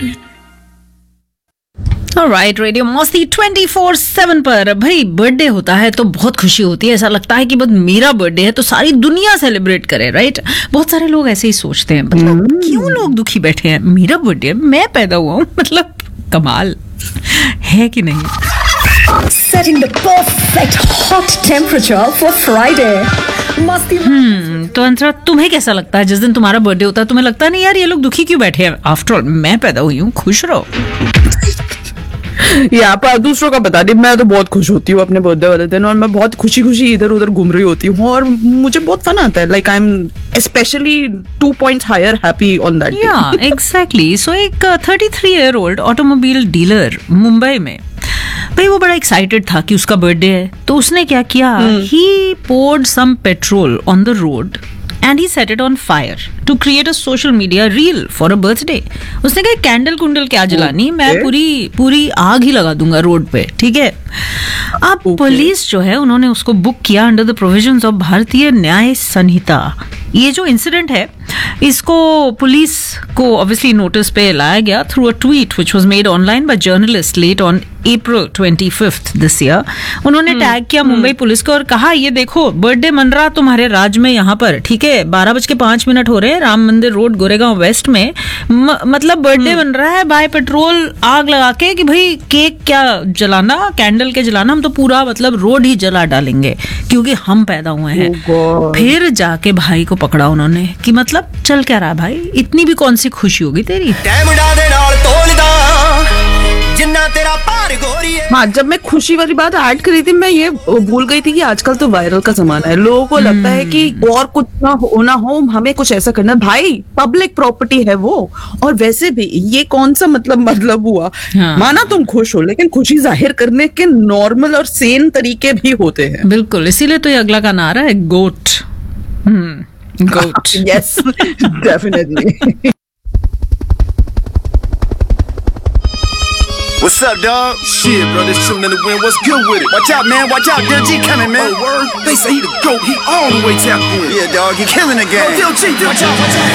Alright, radio मस्ती 24/7 पर। भाई बर्थडे होता है तो बहुत खुशी होती है, ऐसा लगता है कि बस मेरा बर्थडे है तो सारी दुनिया सेलिब्रेट करे, राइट? बहुत सारे लोग ऐसे ही सोचते हैं, मतलब क्यों लोग दुखी बैठे हैं, मेरा बर्थडे है, मैं पैदा हुआ हूँ, मतलब कमाल है कि नहीं? Setting the perfect hot temperature for Friday. मस्ती तो अंतरा, तुम्हें कैसा लगता है जिस दिन तुम्हारा बर्थडे होता है? तुम्हें लगता नहीं यार ये लोग दुखी क्यों बैठे हैं? आफ्टर ऑल मैं पैदा हुई हूँ, खुश रहो। यहाँ पर दूसरों का पता नहीं, मैं तो बहुत खुश होती हूँ अपने बर्थडे वाले दिन, और मैं बहुत खुशी खुशी इधर उधर घूम रही होती हूँ और मुझे बहुत फन आता है। Like I am specially 2 points higher happy on that. या एग्जैक्टली। सो एक 33-year-old ऑटोमोबाइल डीलर मुंबई में, भाई वो बड़ा एक्साइटेड था कि उसका बर्थडे है, तो उसने क्या किया, ही poured some petrol on the road and he set it on fire to create a social media reel for a birthday. उसने कहा कैंडल कुंडल क्या जलानी, मैं पूरी आग ही लगा दूंगा रोड पे, ठीक है? अब पुलिस जो है उन्होंने उसको बुक किया अंडर द प्रोविजंस ऑफ भारतीय न्याय संहिता। ये जो इंसिडेंट है इसको पुलिस को ऑब्वियसली नोटिस पे लाया गया through a tweet which was made online bye journalist late on April 25th this year. उन्होंने टैग किया मुंबई पुलिस को और कहा, ये देखो बर्थडे मन रहा तुम्हारे राज्य में यहाँ पर, ठीक है? 12:05 हो रहे हैं, राम मंदिर रोड गोरेगांव वेस्ट में, मतलब बर्थडे बन रहा है, बाय पेट्रोल आग लगा के कि भाई केक क्या जलाना, कैंडल के जलाना, हम तो पूरा मतलब रोड ही जला डालेंगे क्योंकि हम पैदा हुए हैं। फिर जाके भाई को पकड़ा उन्होंने कि मतलब चल क्या रहा भाई, इतनी भी कौन सी खुशी होगी तेरी? हाँ, जब मैं खुशी वाली बात ऐड करी थी, मैं ये भूल गई थी कि आजकल तो वायरल का जमाना है। लोगों को लगता है कि और कुछ ना हो हमें कुछ ऐसा करना है। भाई पब्लिक प्रॉपर्टी है वो, और वैसे भी ये कौन सा मतलब हुआ? हाँ। माना तुम खुश हो, लेकिन खुशी जाहिर करने के नॉर्मल और सेन तरीके भी होते हैं। बिल्कुल, इसीलिए तो ये अगला का नारा है, गोट। गोट। Yes, definitely. What's up, dog? Shit, bro, this shooting in the wind. What's good with it? Watch out, man. Watch out. Lil G coming, man. Oh, word? They say he the GOAT. He all the way tapped in. Yeah, dog. He killing the game. Lil G, watch out, watch out.